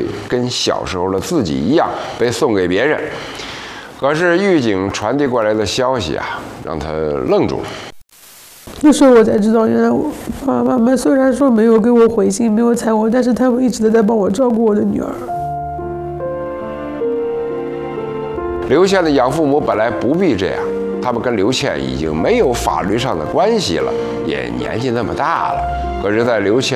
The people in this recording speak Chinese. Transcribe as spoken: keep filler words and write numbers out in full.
跟小时候的自己一样被送给别人。可是狱警传递过来的消息啊，让他愣住了。 那时候我才知道，原来我爸爸妈妈虽然说没有给我回信，没有睬我，但是他们一直都在帮我照顾我的女儿。 刘倩的养父母本来不必这样，他们跟刘倩已经没有法律上的关系了，也年纪那么大了。可是，在刘倩